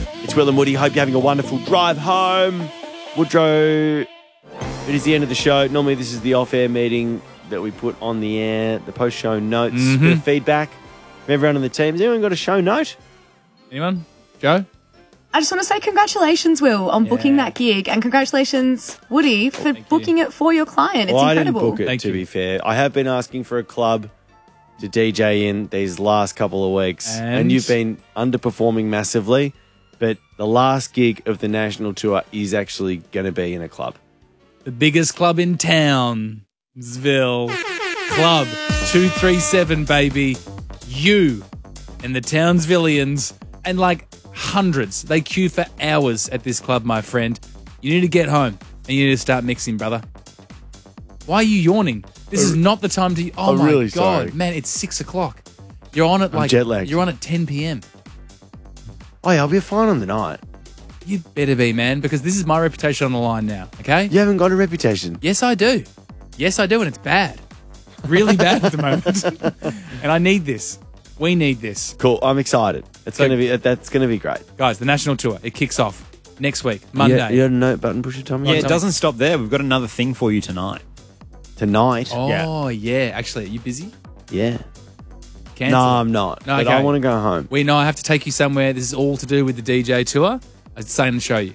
It's Will and Woody. Hope you're having a wonderful drive home. Woodrow, it is the end of the show. Normally this is the off-air meeting that we put on the air, the post-show notes, bit of feedback from everyone on the team. Has anyone got a show note? Anyone? Joe? I just want to say congratulations, Will, on booking that gig, and congratulations, Woody, for booking it for your client. It's incredible. I didn't book it, to be fair. I have been asking for a club to DJ in these last couple of weeks, and you've been underperforming massively, but the last gig of the national tour is actually going to be in a club. The biggest club in town, Sville. Club 237, baby. You and the Townsvillians, and like hundreds. They queue for hours at this club, my friend. You need to get home and you need to start mixing, brother. Why are you yawning? This is not the time to... Oh, my really God. sorry. Man, it's 6 o'clock. You're on at jet lagged. You're on at 10 p.m. Oh, yeah, I'll be fine on the night. You better be, man, because this is my reputation on the line now, okay? You haven't got a reputation. Yes, I do. Yes, I do, and it's bad. Really bad at the moment. And I need this. We need this. Cool. I'm excited. That's going to be great. Guys, the national tour, it kicks off next week, Monday. Yeah, you had a note button pusher, Tommy? Yeah, it doesn't stop there. We've got another thing for you tonight. Tonight? Oh, yeah. Actually, are you busy? Yeah. Cancel. No, I'm not. No, but okay. I want to go home. We know I have to take you somewhere. This is all to do with the DJ tour. I was saying to show you.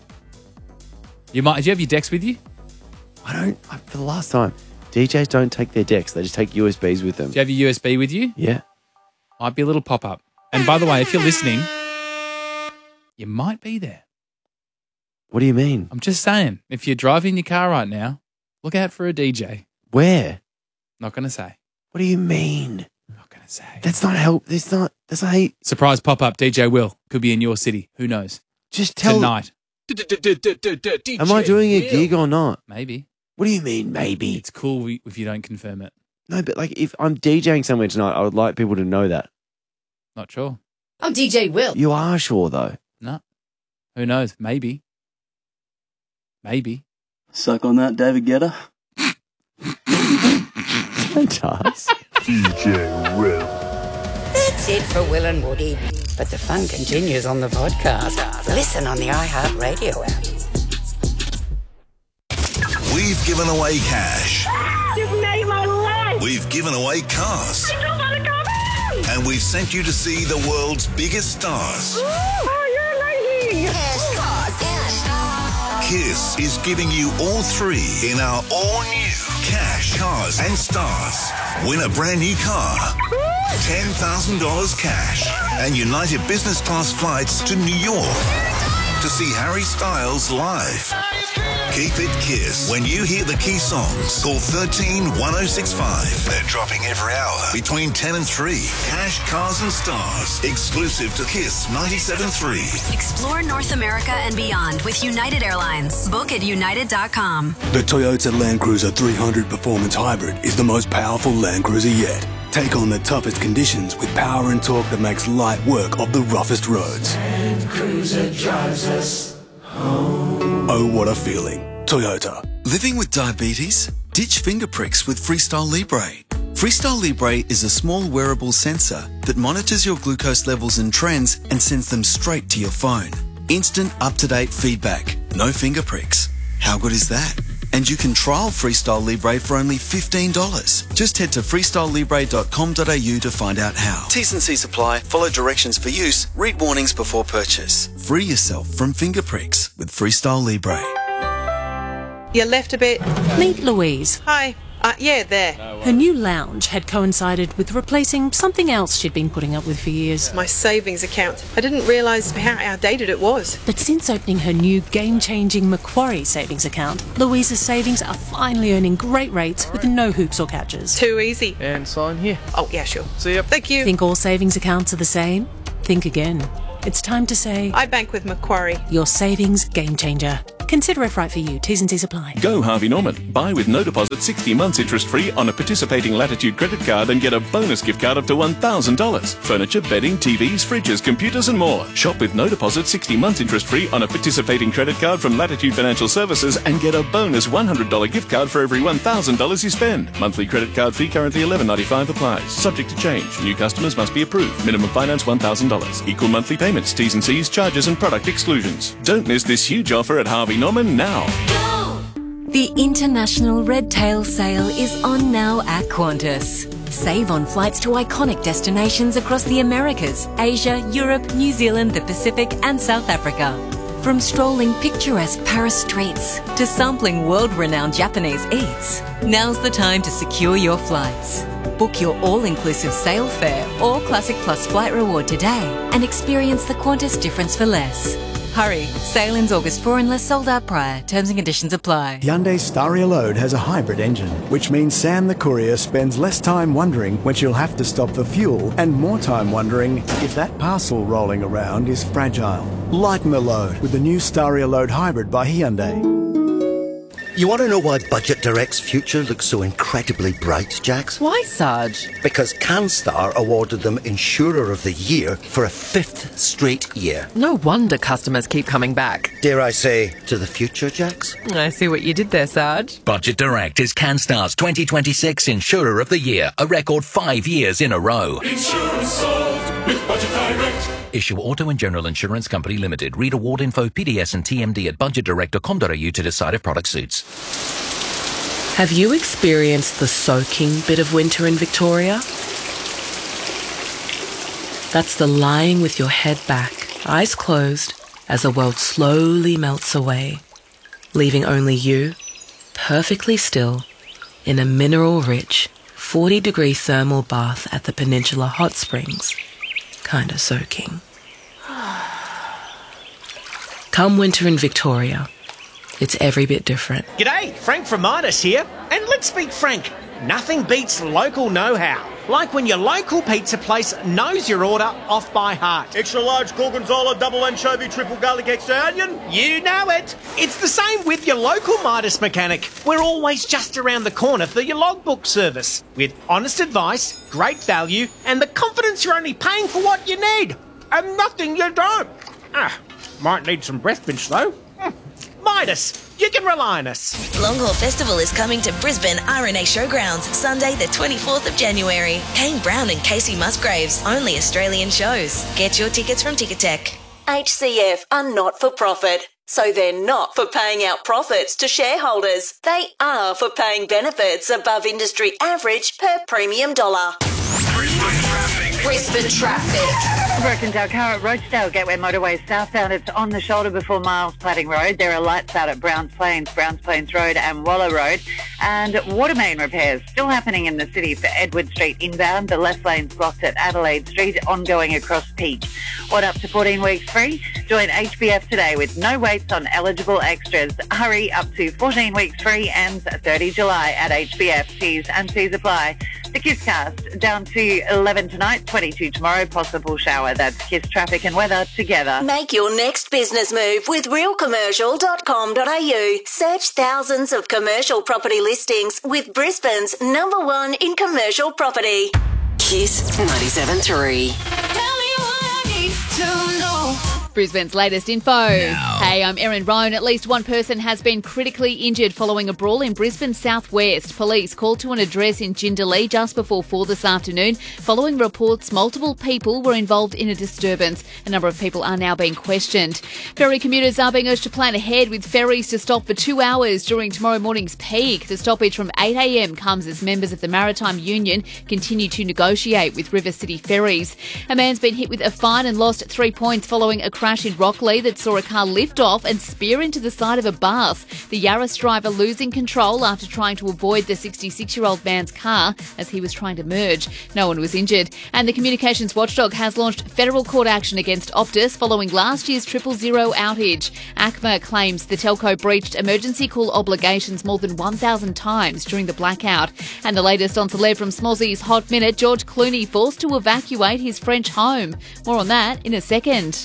Do you have your decks with you? For the last time, DJs don't take their decks. They just take USBs with them. Do you have your USB with you? Yeah. Might be a little pop-up. And by the way, if you're listening, you might be there. What do you mean? I'm just saying, if you're driving your car right now, look out for a DJ. Where? Not going to say. What do you mean? Not going to say. That's not help. That's not hate. Surprise pop-up, DJ Will. Could be in your city. Who knows? Just tell Tonight. Am I doing a gig or not? Maybe. What do you mean, maybe? It's cool if you don't confirm it. No, but like if I'm DJing somewhere tonight, I would like people to know that. Not sure. I'm DJ Will. You are sure, though. No. Who knows? Maybe. Maybe. Suck on that, David Guetta. It does. DJ Will. That's it for Will and Woody. But the fun continues on the podcast. Listen on the iHeartRadio app. We've given away cash. You've made my life. We've given away cars. I don't want to come in. And we've sent you to see the world's biggest stars. Oh, you're amazing. Kiss is giving you all three in our all-new Cash, Cars and Stars. Win a brand new car, $10,000 cash, and United Business Class flights to New York to see Harry Styles live. Keep it Kiss. When you hear the key songs, call 13-1065. They're dropping every hour between 10 and 3. Cash, Cars and Stars. Exclusive to Kiss 97.3. Explore North America and beyond with United Airlines. Book at united.com. The Toyota Land Cruiser 300 Performance Hybrid is the most powerful Land Cruiser yet. Take on the toughest conditions with power and torque that makes light work of the roughest roads. Land Cruiser drives us home. Oh, what a feeling. Toyota. Living with diabetes? Ditch finger pricks with Freestyle Libre. Freestyle Libre is a small wearable sensor that monitors your glucose levels and trends and sends them straight to your phone. Instant, up-to-date feedback. No finger pricks. How good is that? And you can trial Freestyle Libre for only $15. Just head to freestylelibre.com.au to find out how. T's and C's apply. Follow directions for use. Read warnings before purchase. Free yourself from finger pricks with Freestyle Libre. You left a bit. Meet Louise. Hi. Yeah, there. Her new lounge had coincided with replacing something else she'd been putting up with for years. My savings account. I didn't realise how outdated it was. But since opening her new game-changing Macquarie savings account, Louise's savings are finally earning great rates with no hoops or catches. Too easy. And sign here. Oh, yeah, sure. See ya. Thank you. Think all savings accounts are the same? Think again. It's time to say... I bank with Macquarie. Your savings game changer. Consider if right for you. T's and C's apply. Go Harvey Norman. Buy with no deposit 60 months interest-free on a participating Latitude credit card and get a bonus gift card up to $1,000. Furniture, bedding, TVs, fridges, computers and more. Shop with no deposit 60 months interest-free on a participating credit card from Latitude Financial Services and get a bonus $100 gift card for every $1,000 you spend. Monthly credit card fee currently $11.95 applies. Subject to change. New customers must be approved. Minimum finance $1,000. Equal monthly payments, T's and C's, charges and product exclusions. Don't miss this huge offer at Harvey Norman now. The International Red Tail Sale is on now at Qantas. Save on flights to iconic destinations across the Americas, Asia, Europe, New Zealand, the Pacific and South Africa. From strolling picturesque Paris streets to sampling world-renowned Japanese eats, now's the time to secure your flights. Book your all-inclusive sale fare or Classic Plus flight reward today and experience the Qantas difference for less. Hurry, sale ends August 4 unless sold out prior. Terms and conditions apply. Hyundai Staria Load has a hybrid engine, which means Sam the courier spends less time wondering when she'll have to stop for fuel and more time wondering if that parcel rolling around is fragile. Lighten the load with the new Staria Load Hybrid by Hyundai. You want to know why Budget Direct's future looks so incredibly bright, Jax? Why, Sarge? Because CanStar awarded them Insurer of the Year for a 5th straight year. No wonder customers keep coming back. Dare I say, to the future, Jax? I see what you did there, Sarge. Budget Direct is CanStar's 2026 Insurer of the Year, a record 5 years in a row. Insurance solved with Budget Direct. Issue Auto and General Insurance Company Limited. Read award info, PDS and TMD at budgetdirect.com.au to decide if product suits. Have you experienced the soaking bit of winter in Victoria? That's the lying with your head back, eyes closed, as the world slowly melts away, leaving only you, perfectly still, in a mineral-rich, 40-degree thermal bath at the Peninsula Hot Springs. Kinda soaking. Come winter in Victoria, it's every bit different. G'day, Frank from Midas here. And let's speak frank, nothing beats local know-how. Like when your local pizza place knows your order off by heart. Extra large gorgonzola, double anchovy, triple garlic, extra onion. You know it. It's the same with your local Midas mechanic. We're always just around the corner for your logbook service. With honest advice, great value, and the confidence you're only paying for what you need. And nothing you don't. Might need some breath mints though. Midas, you can rely on us. Longhorn Festival is coming to Brisbane RNA Showgrounds Sunday the 24th of January. Kane Brown and Casey Musgraves, only Australian shows. Get your tickets from Ticketek. HCF are not for profit, so they're not for paying out profits to shareholders. They are for paying benefits above industry average per premium dollar. Brisbane traffic. Broken Dalcara at Rochedale Gateway Motorway southbound. It's on the shoulder before Miles Platting Road. There are lights out at Browns Plains Road and Waller Road. And water main repairs still happening in the city for Edward Street inbound. The left lane's blocked at Adelaide Street, ongoing across Peak. What up to 14 weeks free? Join HBF today with no waits on eligible extras. Hurry up to 14 weeks free and 30 July at HBF. T's and C's apply. The KISScast down to 11 tonight, 22 tomorrow, possible shower. That's KISS traffic and weather together. Make your next business move with realcommercial.com.au. Search thousands of commercial property listings with Brisbane's #1 in commercial property. KISS 97.3. Brisbane's latest info. Hey, I'm Erin Roan. At least one person has been critically injured following a brawl in Brisbane southwest. Police called to an address in Jindalee just before 4 this afternoon following reports multiple people were involved in a disturbance. A number of people are now being questioned. Ferry commuters are being urged to plan ahead with ferries to stop for 2 hours during tomorrow morning's peak. The stoppage from 8 a.m. comes as members of the Maritime Union continue to negotiate with River City Ferries. A man's been hit with a fine and lost 3 points following a crash in Rockley that saw a car lift off and spear into the side of a bus. The Yaris driver losing control after trying to avoid the 66-year-old man's car as he was trying to merge. No one was injured. And the Communications Watchdog has launched federal court action against Optus following last year's 000 outage. ACMA claims the telco breached emergency call obligations more than 1,000 times during the blackout. And the latest on celeb from Smozzy's Hot Minute, George Clooney forced to evacuate his French home. More on that in a second. If you're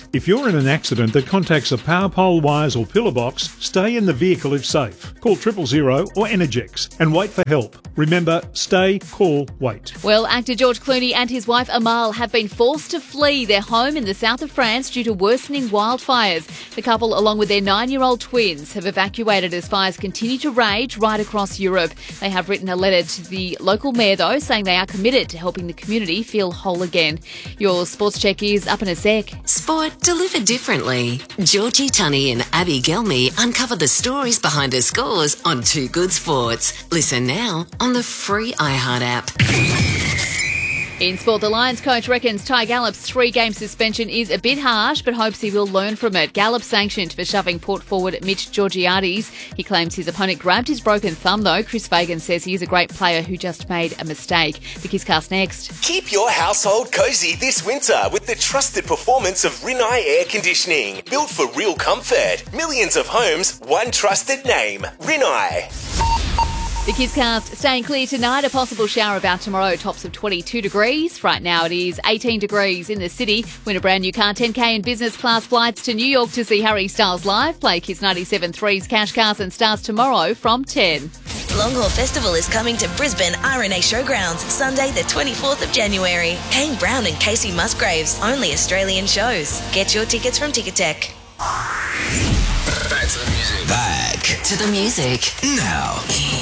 you're in an accident that contacts a power pole, wires or pillar box, stay in the vehicle if safe. Call 000 or Energex and wait for help. Remember, stay, call, wait. Well, actor George Clooney and his wife Amal have been forced to flee their home in the south of France due to worsening wildfires. The couple, along with their 9-year-old twins, have evacuated as fires continue to rage right across Europe. They have written a letter to the local mayor, though, saying they are committed to helping the community feel whole again. Your sports check is up in a sec. Sport delivered differently. Georgie Tunney and Abby Gelmy uncover the stories behind her scores on Too Good Sports. Listen now on the free iHeart app. In sport, the Lions coach reckons Ty Gallop's 3-game suspension is a bit harsh, but hopes he will learn from it. Gallop sanctioned for shoving Port forward Mitch Georgiades. He claims his opponent grabbed his broken thumb, though. Chris Fagan says he is a great player who just made a mistake. The Kisscast next. Keep your household cosy this winter with the trusted performance of Rinnai Air Conditioning. Built for real comfort. Millions of homes, one trusted name. Rinnai. The Kisscast staying clear tonight. A possible shower about tomorrow. Tops of 22 degrees. Right now it is 18 degrees in the city. Win a brand new car, 10K and business class flights to New York to see Harry Styles live. Play Kiss 97.3's Cash Cars and Stars tomorrow from 10. Longhorn Festival is coming to Brisbane RNA Showgrounds Sunday the 24th of January. Kane Brown and Casey Musgraves. Only Australian shows. Get your tickets from Ticketek. Back to the music. To the music. Now.